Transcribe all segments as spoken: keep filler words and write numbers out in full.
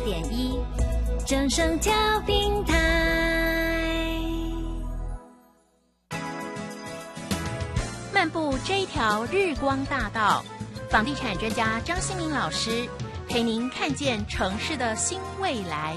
点一，正声调频台。漫步这一条日光大道，房地产专家张新民老师陪您看见城市的新未来。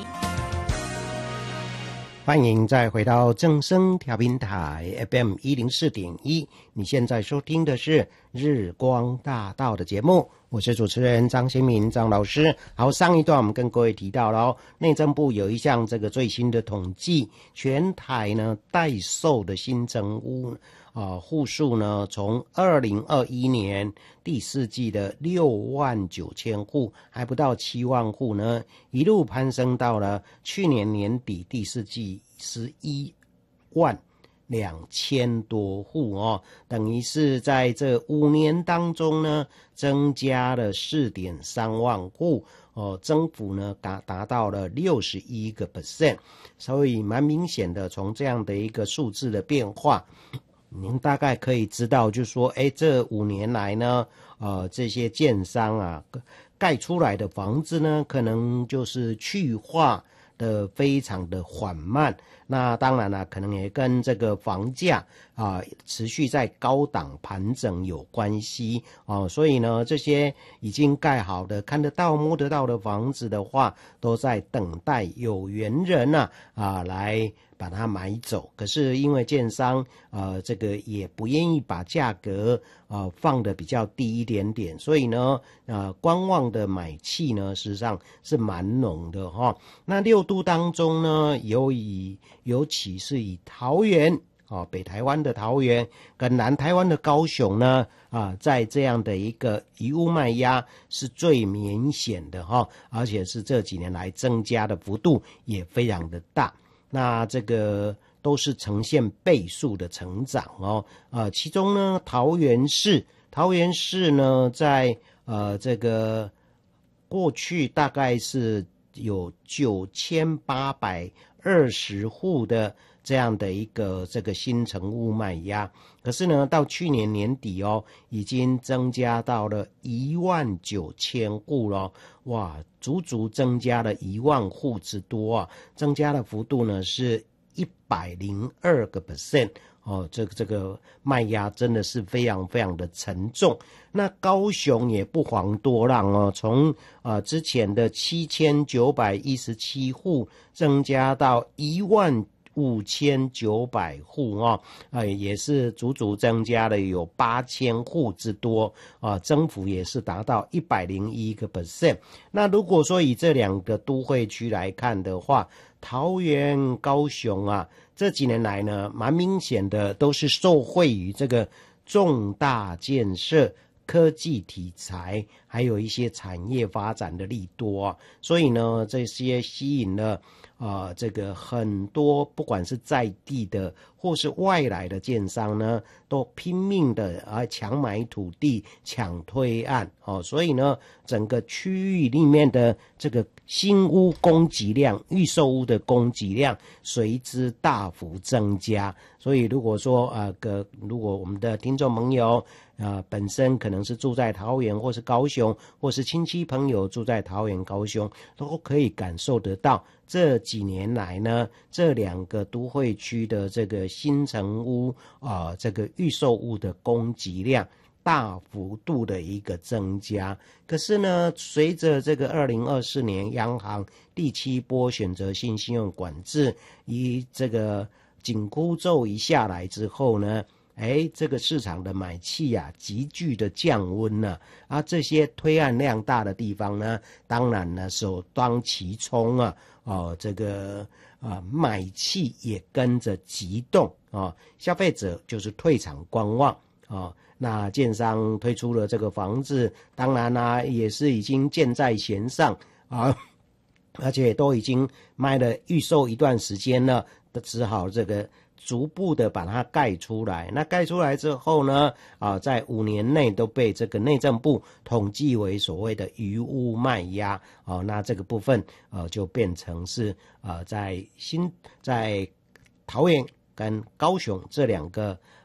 欢迎再回到正声调频台 F M 一零四点一，你现在收听的是日光大道的节目，我是主持人张新民张老师。好，上一段我们跟各位提到了内政部有一项这个最新的统计，全台呢待售的新成屋啊户数呢，从二零二一年第四季的六万九千户，还不到七万户呢，一路攀升到了去年年底第四季十一万两千多户哦，等于是在这五年当中呢，增加了四点三万户哦，增幅呢达达到了六十一个 percent， 所以蛮明显的，从这样的一个数字的变化。您大概可以知道，就是说，哎，这五年来呢，呃，这些建商啊，盖出来的房子呢，可能就是去化的非常的缓慢。那当然了，可能也跟这个房价啊持续在高档盘整有关系哦。所以呢，这些已经盖好的、看得到、摸得到的房子的话，都在等待有缘人啊啊来把它买走。可是因为建商呃这个也不愿意把价格呃放得比较低一点点，所以呢呃观望的买气呢事实上是蛮浓的哈、哦。那六都当中呢，有以尤其是以桃园哦，北台湾的桃园跟南台湾的高雄呢啊，在这样的一个遗物卖压是最明显的哈、哦，而且是这几年来增加的幅度也非常的大。那这个都是呈现倍数的成长哦，呃，其中呢，桃园市，桃园市呢，在呃这个过去大概是有九千八百二十户的这样的一个这个新成屋卖压，可是呢，到去年年底哦，已经增加到了一万九千户了，哇，足足增加了一万户之多啊，增加的幅度呢是一百零二个 percent 哦，这个这个卖压真的是非常非常的沉重。那高雄也不遑多让哦，从呃之前的七千九百一十七户增加到一万五千九百户哦，呃，也是足足增加了有八千户之多啊、呃，增幅也是达到一百零一个 percent。那如果说以这两个都会区来看的话，桃园、高雄啊，这几年来呢，蛮明显的都是受惠于这个重大建设、科技题材，还有一些产业发展的利多啊，所以呢，这些吸引了啊、呃，这个很多不管是在地的或是外来的建商呢，都拼命的啊抢买土地、抢推案哦，所以呢，整个区域里面的这个新屋供给量、预售屋的供给量随之大幅增加。所以如果说啊个，如果我们的听众朋友啊本身可能是住在桃园或是高雄，或是亲戚朋友住在桃园、高雄，都可以感受得到。这几年来呢，这两个都会区的这个新成屋啊、呃，这个预售屋的供给量大幅度的一个增加。可是呢，随着这个二零二四年央行第七波选择性信用管制以这个紧箍咒一下来之后呢，哎，这个市场的买气啊急剧的降温了啊，这些推案量大的地方呢，当然呢首当其冲啊，哦，这个啊买气也跟着急动啊，消费者就是退场观望啊。那建商推出了这个房子，当然啦、啊、也是已经箭在弦上啊，而且都已经卖了预售一段时间了，只好这个逐步的把它盖出来。那盖出来之后呢，啊，在五年内都被这个内政部统计为所谓的余屋卖压。哦，那这个部分呃就变成是呃在新在桃园跟高雄这两个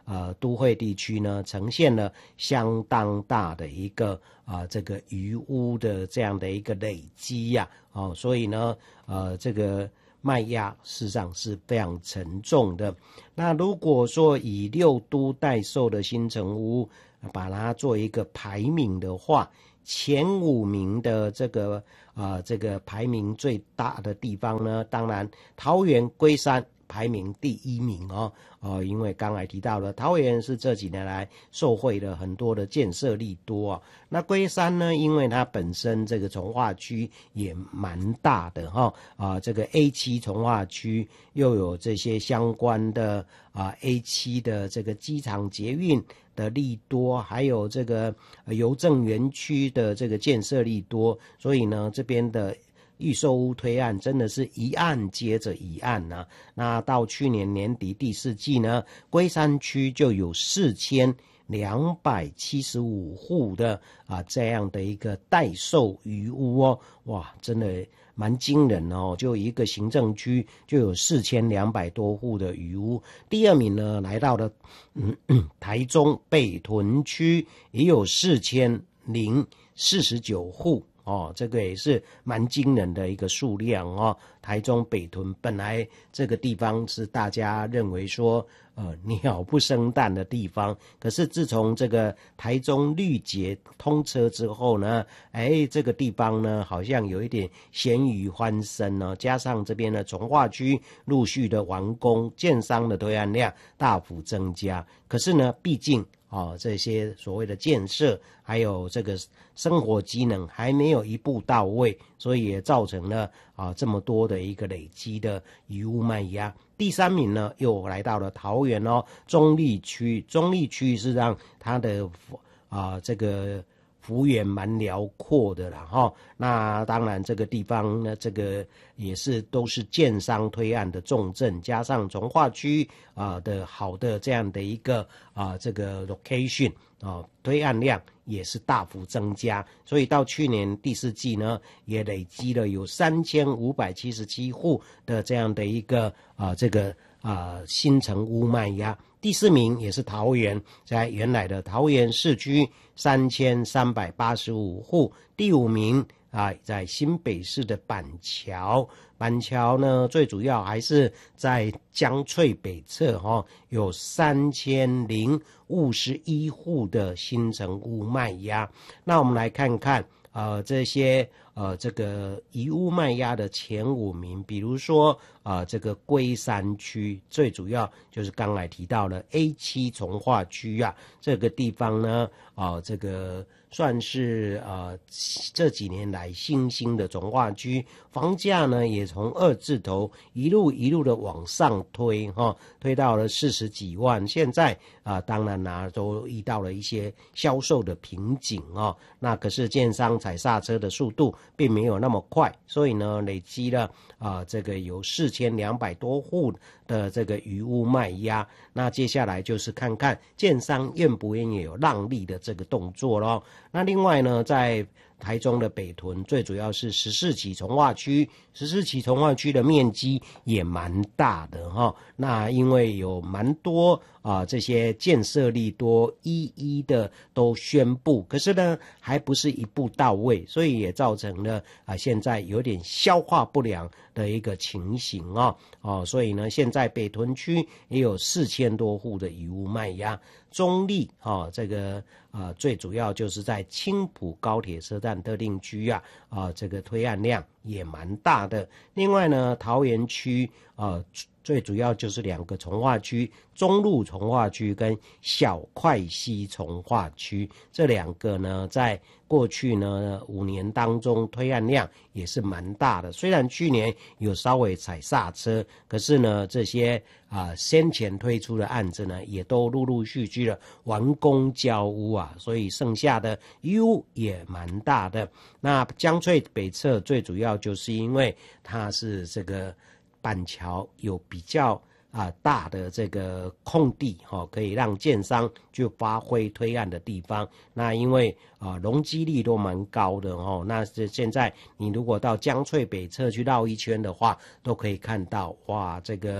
呃都会地区呢呈现了相当大的一个啊、呃、这个余污的这样的一个累积呀、啊，哦，所以呢呃这个卖压事实上是非常沉重的。那如果说以六都待售的新成屋把它做一个排名的话，前五名的这个啊、呃、这个排名最大的地方呢，当然桃园龟山排名第一名哦，哦，因为刚才提到了桃园是这几年来受惠了很多的建设利多啊、哦，那龟山呢，因为它本身这个从化区也蛮大的哈、哦、啊，这个 A 七 从化区又有这些相关的啊 A 七 的这个机场捷运的利多，还有这个邮政园区的这个建设利多，所以呢，这边的预售屋推案真的是一案接着一案啊。那到去年年底第四季呢，龟山区就有四千两百七十五户的啊这样的一个待售余屋哦，哇，真的蛮惊人哦，就一个行政区就有四千两百多户的余屋。第二名呢，来到了嗯嗯台中北屯区，也有四千零四十九户。哦，这个也是蛮惊人的一个数量哦。台中北屯本来这个地方是大家认为说呃鸟不生蛋的地方，可是自从这个台中绿捷通车之后呢，哎，这个地方呢好像有一点咸鱼翻身哦，加上这边的从化区陆续的完工，建商的推案量大幅增加，可是呢，毕竟哦，这些所谓的建设还有这个生活机能还没有一步到位，所以也造成了啊这么多的一个累积的余屋卖压。第三名呢，又来到了桃园哦，中坜区。中坜区是让它的啊这个幅员蛮辽阔的啦哈。那当然这个地方呢，这个也是都是建商推案的重镇，加上从化区啊的好的这样的一个啊这个 location 啊，推案量也是大幅增加，所以到去年第四季呢，也累积了有三千五百七十七户的这样的一个啊这个啊新成屋卖压。第四名也是桃园，在原来的桃园市区三千三百八十五户。第五名啊，在新北市的板桥，板桥呢最主要还是在江翠北侧哈、哦，有三千零五十一户的新成屋卖压。那我们来看看呃这些呃这个遗屋卖压的前五名，比如说呃这个龟山区，最主要就是刚才提到了 A 七 从化区啊，这个地方呢啊、呃、这个算是呃这几年来新兴的从化区，房价呢也从二字头一路一路的往上推哈、哦，推到了四十几万。现在啊、呃、当然啦、啊、都遇到了一些销售的瓶颈哦，那可是建商踩刹车的速度并没有那么快，所以呢累积了啊、呃、这个有四千两百多户的这个余屋卖压。那接下来就是看看建商愿不愿意有让利的这个动作咯。那另外呢，在台中的北屯，最主要是十四期从化区，十四期从化区的面积也蛮大的哈、哦。那因为有蛮多啊、呃、这些建设利多一一的都宣布，可是呢还不是一步到位，所以也造成了啊、呃、现在有点消化不良的一个情形哦哦，所以呢现在北屯区也有四千多户的余屋卖压。中坜啊，这个啊、呃，最主要就是在青埔高铁车站特定区啊，啊、呃，这个推案量也蛮大的。另外呢，桃园区啊、呃，最主要就是两个从化区，中路从化区跟小块溪从化区，这两个呢，在过去呢五年当中推案量也是蛮大的。虽然去年有稍微踩刹车，可是呢，这些啊、呃、先前推出的案子呢，也都陆陆续续的完工交屋啊，所以剩下的余屋也蛮大的。那江翠北侧最主要就是因为它是这个板桥有比较啊大的这个空地哈，可以让建商去发挥推案的地方。那因为啊容积率都蛮高的哦，那是现在你如果到江翠北侧去绕一圈的话，都可以看到哇，这个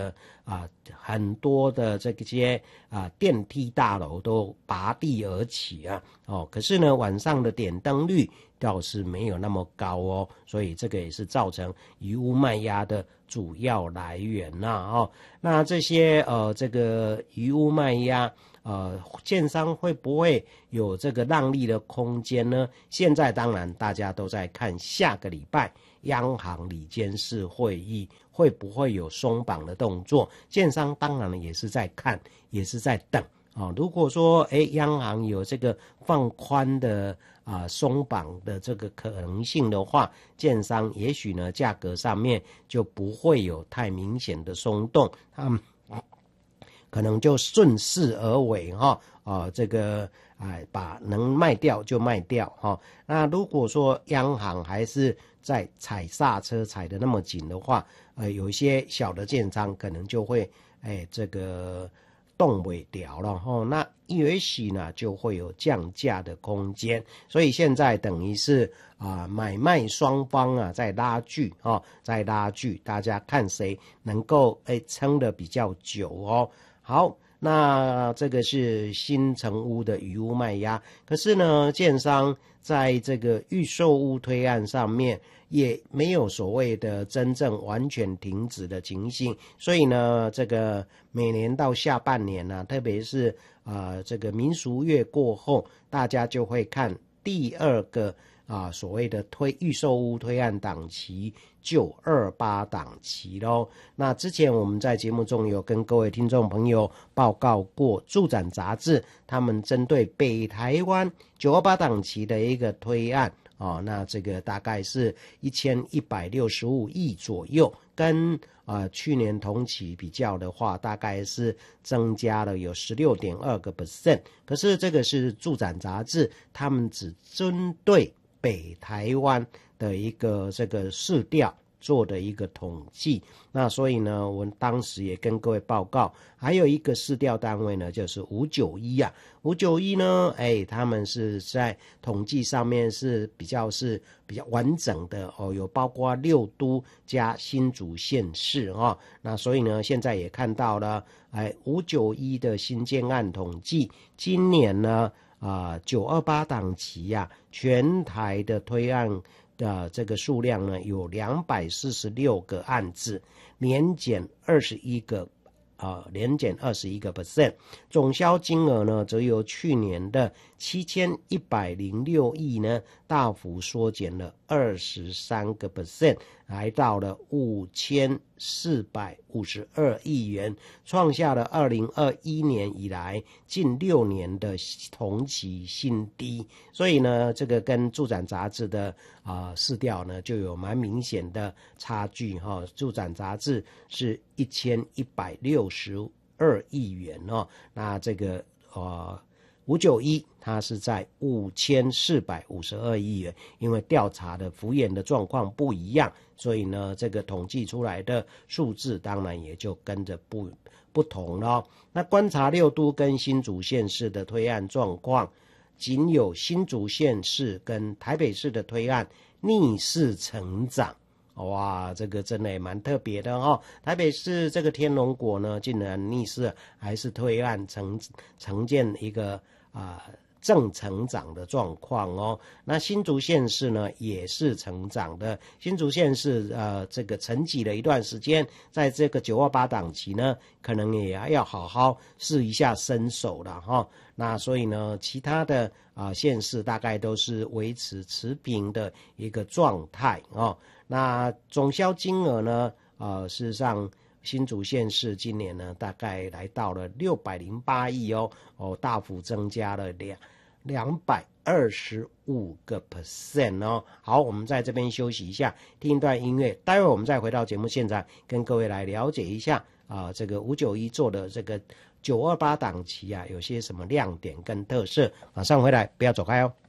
啊，很多的这些啊电梯大楼都拔地而起啊，哦，可是呢晚上的点灯率倒是没有那么高哦，所以这个也是造成余屋卖压的主要来源呐、啊、哦。那这些呃这个余屋卖压，呃，建商会不会有这个让利的空间呢？现在当然大家都在看下个礼拜央行理监事会议会不会有松绑的动作，建商当然也是在看，也是在等啊、哦。如果说哎央行有这个放宽的啊、呃、松绑的这个可能性的话，建商也许呢价格上面就不会有太明显的松动，他们可能就顺势而为哈啊、呃、这个哎把能卖掉就卖掉哈、哦。那如果说央行还是在踩刹车踩得那么紧的话，呃，有一些小的建商可能就会，哎，这个动尾掉了哈、哦，那也许呢就会有降价的空间，所以现在等于是啊、呃、买卖双方啊在拉锯哦，在拉锯，大家看谁能够哎撑得比较久哦。好。那这个是新成屋的余屋卖压，可是呢，建商在这个预售屋推案上面也没有所谓的真正完全停止的情形，所以呢，这个每年到下半年呢、啊，特别是啊、呃、这个民俗月过后，大家就会看第二个啊所谓的推预售屋推案档期九二八档期咯。那之前我们在节目中有跟各位听众朋友报告过，住展杂志他们针对北台湾九二八档期的一个推案哦，那这个大概是一千一百六十五亿左右，跟呃去年同期比较的话，大概是增加了有 十六点二个百分点。可是这个是住展杂志，他们只针对北台湾的一个这个市调做的一个统计，那所以呢，我当时也跟各位报告，还有一个市调单位呢，就是五九一啊，五九一呢，哎，他们是在统计上面是比较是比较完整的哦，有包括六都加新竹县市哦，那所以呢，现在也看到了，哎，五九一的新建案统计，今年呢，啊九二八档期呀、啊，全台的推案的这个数量呢有两百四十六个案子，年减二十一个啊，年减二十一个 percent， 总销金额呢则由去年的七千一百零六亿呢大幅缩减了二十三个 percent， 来到了五千四百五十二亿元，创下了二零二一年以来近六年的同期新低。所以呢，这个跟住展杂志的啊、呃、市调呢就有蛮明显的差距哈、哦。住展杂志是一千一百六十二亿元哦，那这个呃。五九一它是在五千四百五十二亿元，因为调查的幅员的状况不一样，所以呢，这个统计出来的数字当然也就跟着不不同了。那观察六都跟新竹县市的推案状况，仅有新竹县市跟台北市的推案逆势成长。哇，这个真的也蛮特别的哦。台北市这个天龙国呢，竟然逆势还是推案呈呈现一个啊、呃、正成长的状况哦。那新竹县市呢也是成长的，新竹县市呃这个沉寂了一段时间，在这个九二八档期呢，可能也要好好试一下身手了哈、哦。那所以呢，其他的啊、呃、县市大概都是维持持平的一个状态哦。那总销金额呢？呃，事实上，新竹县市今年呢，大概来到了六百零八亿哦，哦，大幅增加了两两百二十五个 percent 哦。好，我们在这边休息一下，听一段音乐，待会我们再回到节目现场，跟各位来了解一下啊、呃，这个五九一做的这个九二八档期啊，有些什么亮点跟特色。马上回来，不要走开哦。